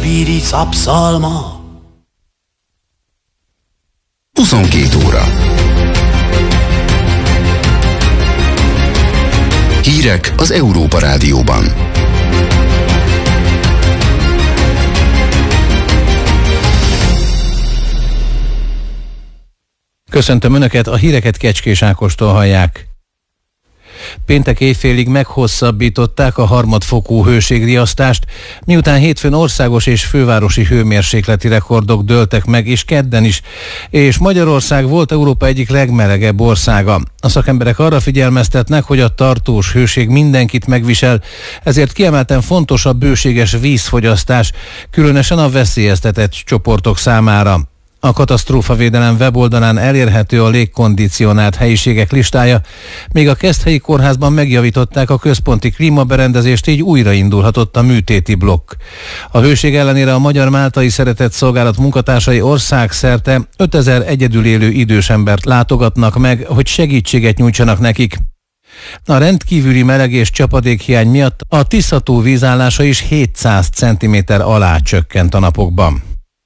Biric abszalma. 22 óra. Hírek az Európa Rádióban. Köszöntöm Önöket, a híreket Kecskés Ákostól hallják. Péntek éjfélig meghosszabbították a harmadfokú hőségriasztást, miután hétfőn országos és fővárosi hőmérsékleti rekordok dőltek meg, és kedden is, és Magyarország volt Európa egyik legmelegebb országa. A szakemberek arra figyelmeztetnek, hogy a tartós hőség mindenkit megvisel, ezért kiemelten fontos a bőséges vízfogyasztás, különösen a veszélyeztetett csoportok számára. A katasztrófavédelem weboldalán elérhető a légkondicionált helyiségek listája, még a Keszthelyi kórházban megjavították a központi klímaberendezést, így újraindulhatott a műtéti blokk. A hőség ellenére a Magyar Máltai Szeretett Szolgálat munkatársai országszerte 5000 egyedül élő idős embert látogatnak meg, hogy segítséget nyújtsanak nekik. A rendkívüli meleg és csapadékhiány miatt a Tisza-tó vízállása is 700 cm alá csökkent a napokban.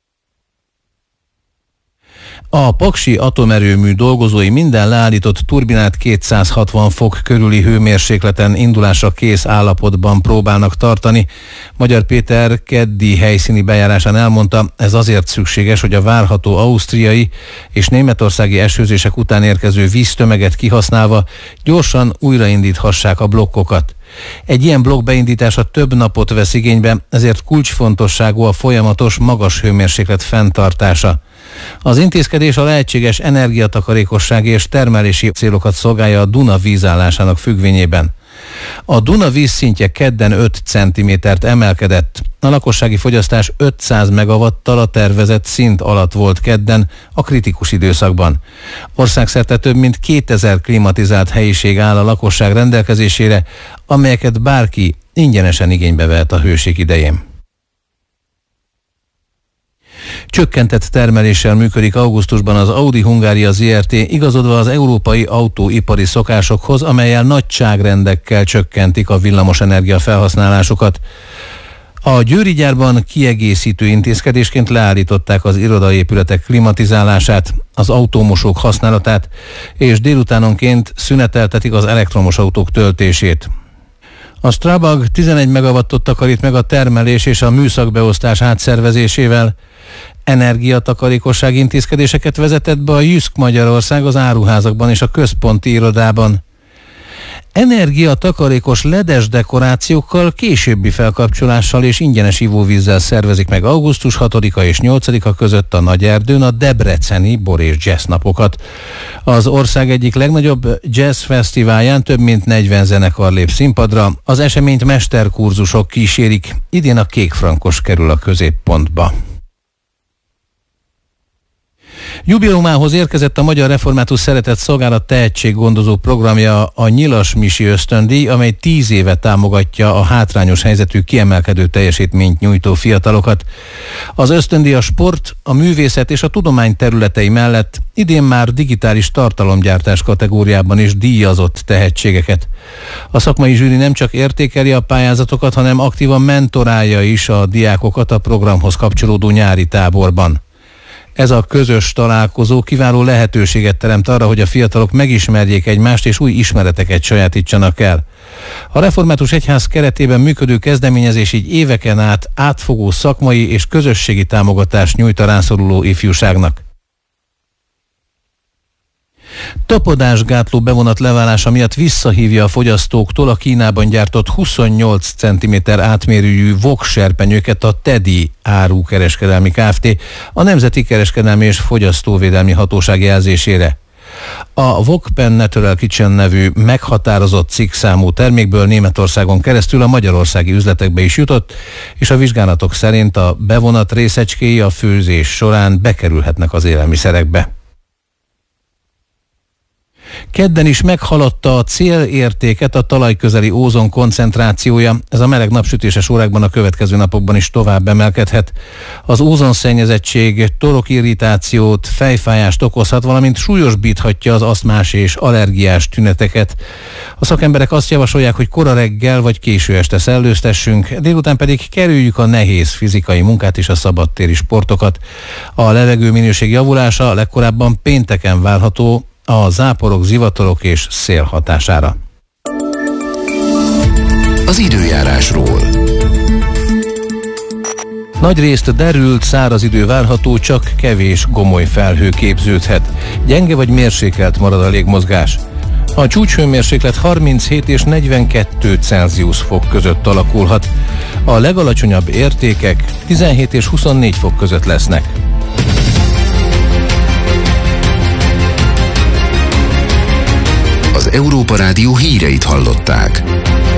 A paksi atomerőmű dolgozói minden leállított turbinát 260 fok körüli hőmérsékleten indulásra kész állapotban próbálnak tartani. Magyar Péter keddi helyszíni bejárásán elmondta, ez azért szükséges, hogy a várható ausztriai és németországi esőzések után érkező víztömeget kihasználva gyorsan újraindíthassák a blokkokat. Egy ilyen blokk beindítása több napot vesz igénybe, ezért kulcsfontosságú a folyamatos magas hőmérséklet fenntartása. Az intézkedés a lehetséges energiatakarékossági és termelési célokat szolgálja a Duna vízállásának függvényében. A Duna vízszintje kedden 5 cm-t emelkedett. A lakossági fogyasztás 500 megawattal a tervezett szint alatt volt kedden a kritikus időszakban. Országszerte több mint 2000 klimatizált helyiség áll a lakosság rendelkezésére, amelyeket bárki ingyenesen igénybe vehet a hőség idején. Csökkentett termeléssel működik augusztusban az Audi Hungária Zrt., igazodva az európai autóipari szokásokhoz, amellyel nagyságrendekkel csökkentik a villamosenergia felhasználásukat. A győri gyárban kiegészítő intézkedésként leállították az irodaépületek klimatizálását, az autómosók használatát, és délutánonként szüneteltetik az elektromos autók töltését. A Strabag 11 megawattot takarít meg a termelés és a műszakbeosztás átszervezésével. Energiatakarékossági intézkedéseket vezetett be a Jysk Magyarország az áruházakban és a központi irodában. Energiatakarékos ledes dekorációkkal, későbbi felkapcsolással és ingyenes ivóvízzel szervezik meg augusztus 6-a és 8-a között a Nagyerdőn a debreceni bor és jazz napokat. Az ország egyik legnagyobb jazz fesztiválján több mint 40 zenekar lép színpadra, az eseményt mesterkurzusok kísérik, idén a Kékfrankos kerül a középpontba. Jubileumához érkezett a Magyar Református Szeretett Szolgálat tehetséggondozó programja, a Nyilas Misi ösztöndíj, amely 10 éve támogatja a hátrányos helyzetű kiemelkedő teljesítményt nyújtó fiatalokat. Az ösztöndíj a sport, a művészet és a tudomány területei mellett idén már digitális tartalomgyártás kategóriában is díjazott tehetségeket. A szakmai zsűri nem csak értékeli a pályázatokat, hanem aktívan mentorálja is a diákokat a programhoz kapcsolódó nyári táborban. Ez a közös találkozó kiváló lehetőséget teremt arra, hogy a fiatalok megismerjék egymást és új ismereteket sajátítsanak el. A Református Egyház keretében működő kezdeményezés így éveken át átfogó szakmai és közösségi támogatást nyújt a rászoruló ifjúságnak. Tapadásgátló bevonat leválása miatt visszahívja a fogyasztóktól a Kínában gyártott 28 cm átmérőjű VOG-serpenyőket a TEDI árukereskedelmi Kft. A Nemzeti Kereskedelmi és Fogyasztóvédelmi Hatóság jelzésére. A VOG-Pen Natural Kitchen nevű meghatározott cikkszámú termékből Németországon keresztül a magyarországi üzletekbe is jutott, és a vizsgálatok szerint a bevonat részecskéi a főzés során bekerülhetnek az élelmiszerekbe. Kedden is meghaladta a célértéket a talajközeli ózon koncentrációja. Ez a meleg napsütéses órákban a következő napokban is tovább emelkedhet. Az ózonszennyezettség torokirritációt, fejfájást okozhat, valamint súlyosbíthatja az asztmás és allergiás tüneteket. A szakemberek azt javasolják, hogy kora reggel vagy késő este szellőztessünk, délután pedig kerüljük a nehéz fizikai munkát és a szabadtéri sportokat. A levegő minőség javulása legkorábban pénteken várható a záporok, zivatarok és szél hatására. Az időjárásról. Nagyrészt derült, száraz idő várható, csak kevés gomoly felhő képződhet. Gyenge vagy mérsékelt marad a légmozgás. A csúcshőmérséklet 37 és 42 Celsius fok között alakulhat. A legalacsonyabb értékek 17 és 24 fok között lesznek. Az Európa Rádió híreit hallották.